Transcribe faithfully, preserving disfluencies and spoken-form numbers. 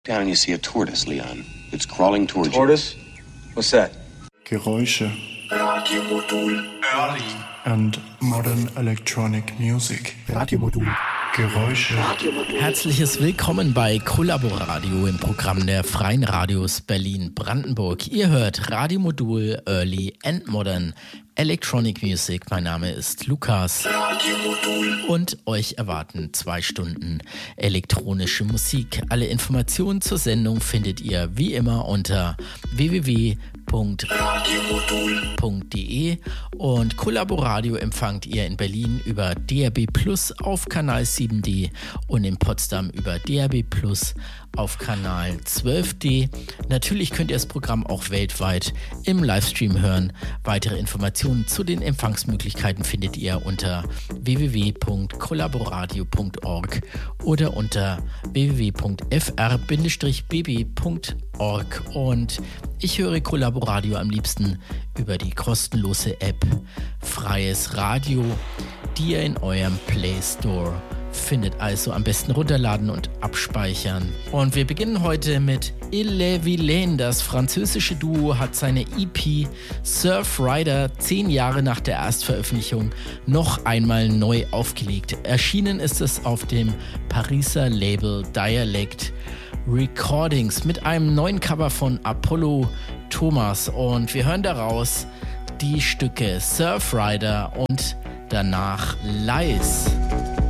Down and you see a tortoise, Leon. It's crawling towards you. Tortoise? What's that? Geräusche. Radiomodul. Early and modern electronic music. Radiomodul. Geräusche. Herzliches Willkommen bei Kollaboradio im Programm der Freien Radios Berlin-Brandenburg. Ihr hört Radiomodul Early and Modern Electronic Music. Mein Name ist Lukas und euch erwarten zwei Stunden elektronische Musik. Alle Informationen zur Sendung findet ihr wie immer unter w w w punkt radiomodul punkt d e und Kollaboradio empfangt ihr in Berlin über D A B Plus auf Kanal sieben D und in Potsdam über D A B Plus auf Kanal zwölf D. Natürlich könnt ihr das Programm auch weltweit im Livestream hören. Weitere Informationen zu den Empfangsmöglichkeiten findet ihr unter w w w punkt kollaboradio punkt org oder unter w w w punkt f r bindestrich b b punkt org. Und ich höre Kollaboradio am liebsten über die kostenlose App Freies Radio, die ihr in eurem Play Store findet. Also am besten runterladen und abspeichern. Und wir beginnen heute mit Ille Vilaine. Das französische Duo hat seine E P Surf Rider zehn Jahre nach der Erstveröffentlichung noch einmal neu aufgelegt. Erschienen ist es auf dem Pariser Label Dialect Recordings mit einem neuen Cover von Apollo Thomas. Und wir hören daraus die Stücke Surf Rider und danach Lies.